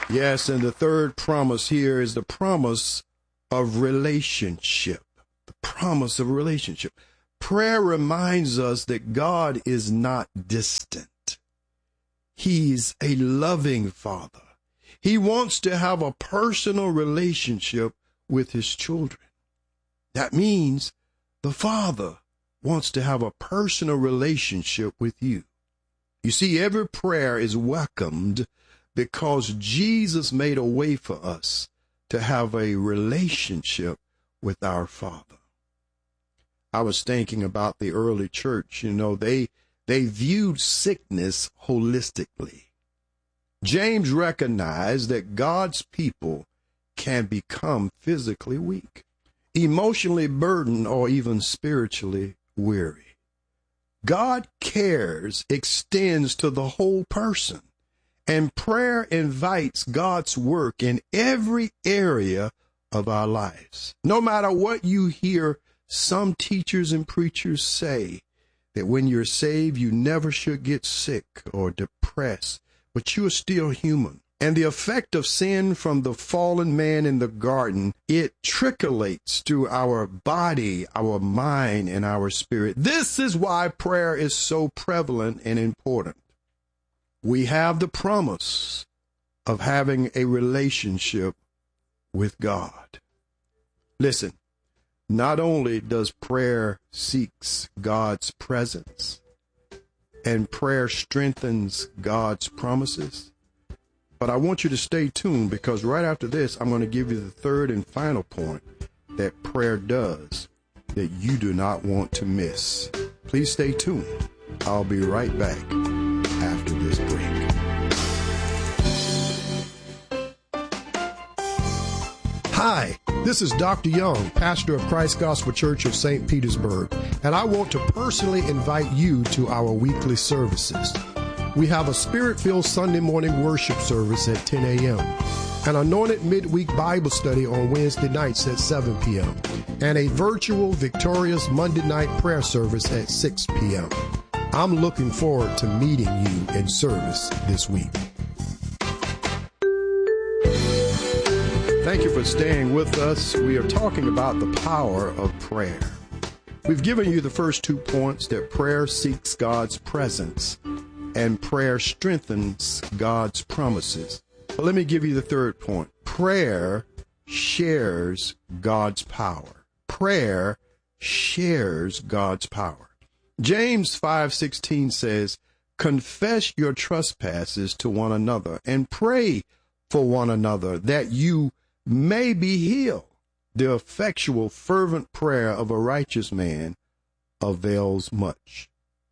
Yes, and the third promise here is the promise of relationship. The promise of relationship. Prayer reminds us that God is not distant. He's a loving Father. He wants to have a personal relationship with his children. That means the Father wants to have a personal relationship with you. You see, every prayer is welcomed because Jesus made a way for us to have a relationship with our Father. I was thinking about the early church. They viewed sickness holistically. James recognized that God's people can become physically weak, emotionally burdened, or even spiritually weary. God cares extends to the whole person, and prayer invites God's work in every area of our lives. No matter what you hear some teachers and preachers say, that when you're saved, you never should get sick or depressed, but you are still human. And the effect of sin from the fallen man in the garden, it trickles through our body, our mind, and our spirit. This is why prayer is so prevalent and important. We have the promise of having a relationship with God. Listen, not only does prayer seeks God's presence and prayer strengthens God's promises, but I want you to stay tuned, because right after this, I'm going to give you the third and final point that prayer does that you do not want to miss. Please stay tuned. I'll be right back after this break. Hi, this is Dr. Young, pastor of Christ Gospel Church of St. Petersburg, and I want to personally invite you to our weekly services. We have a Spirit-filled Sunday morning worship service at 10 a.m., an anointed midweek Bible study on Wednesday nights at 7 p.m., and a virtual Victorious Monday night prayer service at 6 p.m. I'm looking forward to meeting you in service this week. Thank you for staying with us. We are talking about the power of prayer. We've given you the first 2 points, that prayer seeks God's presence and prayer strengthens God's promises. But let me give you the third point. Prayer shares God's power. Prayer shares God's power. James 5:16 says, confess your trespasses to one another and pray for one another that you may be healed. The effectual, fervent prayer of a righteous man avails much.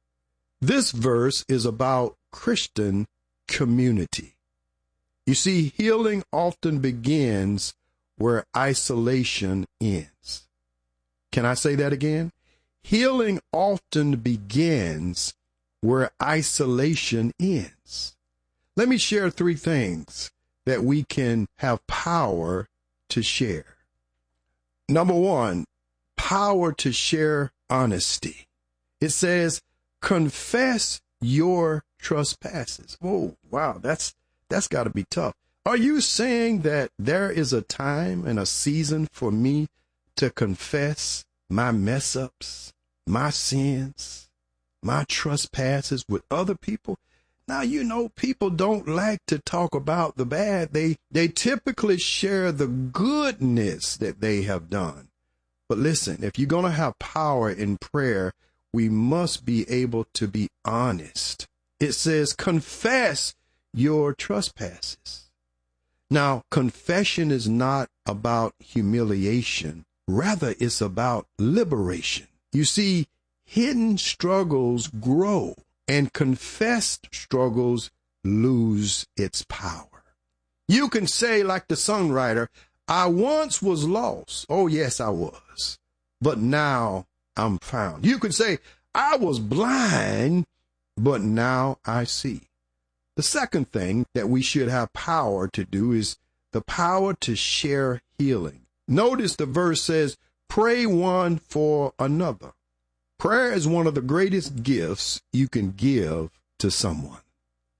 This verse is about Christian community. You see, healing often begins where isolation ends. Can I say that again? Healing often begins where isolation ends. Let me share 3 things that we can have power to share. Number 1, power to share honesty. It says, confess your trespasses. Oh, wow, that's got to be tough. Are you saying that there is a time and a season for me to confess my mess ups, my sins, my trespasses with other people? Now, people don't like to talk about the bad. They typically share the goodness that they have done. But listen, if you're going to have power in prayer, we must be able to be honest. It says, confess your trespasses. Now, confession is not about humiliation. Rather, it's about liberation. You see, hidden struggles grow, and confessed struggles lose its power. You can say, like the songwriter, I once was lost. Oh, yes, I was. But now I'm found. You can say, I was blind, but now I see. The second thing that we should have power to do is the power to share healing. Notice the verse says, pray one for another. Prayer is one of the greatest gifts you can give to someone.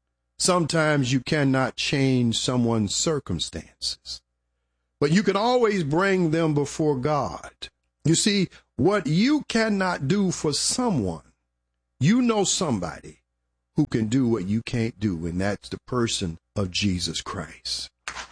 Sometimes you cannot change someone's circumstances, but you can always bring them before God. You see, what you cannot do for someone, you know somebody who can do what you can't do, and that's the person of Jesus Christ.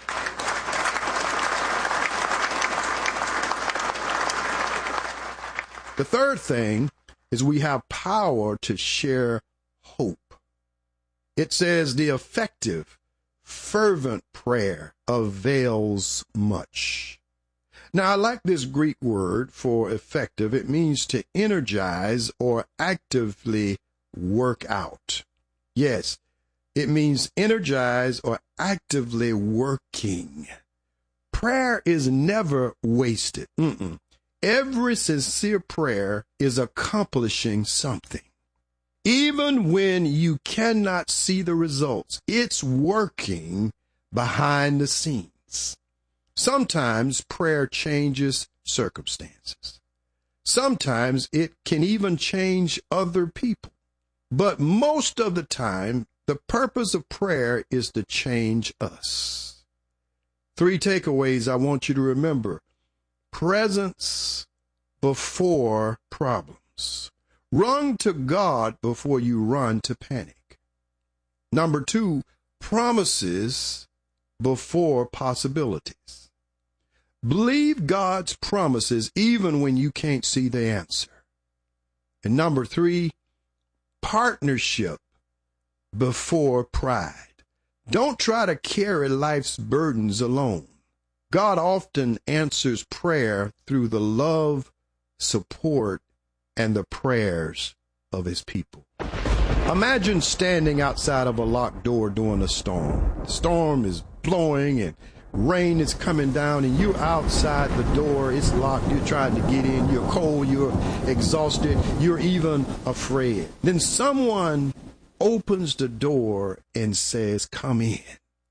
The third thing is we have power to share hope. It says the effective, fervent prayer avails much. Now, I like this Greek word for effective. It means to energize or actively work out. Yes, it means energize or actively working. Prayer is never wasted. Every sincere prayer is accomplishing something. Even when you cannot see the results, it's working behind the scenes. Sometimes prayer changes circumstances. Sometimes it can even change other people. But most of the time, the purpose of prayer is to change us. 3 takeaways I want you to remember. Presence before problems. Run to God before you run to panic. Number 2, promises before possibilities. Believe God's promises even when you can't see the answer. And number 3, partnership before pride. Don't try to carry life's burdens alone. God often answers prayer through the love, support, and the prayers of his people. Imagine standing outside of a locked door during a storm. The storm is blowing and rain is coming down and you're outside the door. It's locked. You're trying to get in. You're cold. You're exhausted. You're even afraid. Then someone opens the door and says, "Come in."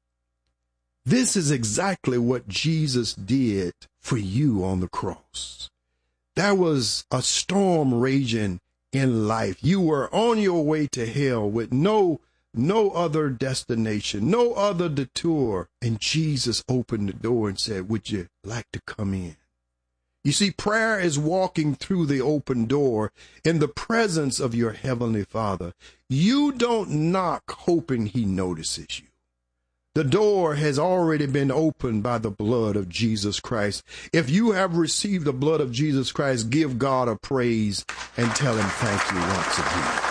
This is exactly what Jesus did for you on the cross. There was a storm raging in life. You were on your way to hell with no other destination, no other detour. And Jesus opened the door and said, "Would you like to come in?" You see, prayer is walking through the open door in the presence of your Heavenly Father. You don't knock hoping he notices you. The door has already been opened by the blood of Jesus Christ. If you have received the blood of Jesus Christ, give God a praise and tell him thank you once again.